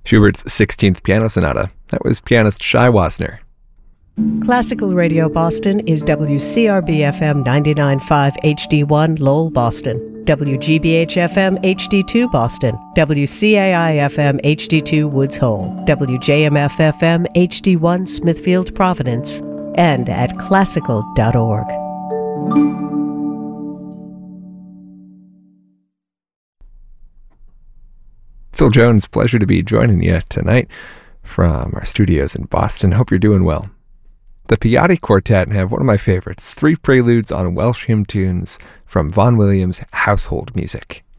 Schubert's 16th Piano Sonata. That was pianist Shai Wasner. Classical Radio Boston is WCRB-FM 99.5 HD1 Lowell, Boston, WGBH-FM HD2 Boston, WCAI-FM HD2 Woods Hole, WJMF-FM HD1 Smithfield, Providence, and at classical.org. Phil Jones, pleasure to be joining you tonight from our studios in Boston. Hope you're doing well. The Piatti Quartet have one of my favorites, 3 preludes on Welsh hymn tunes from Vaughan Williams' Household Music.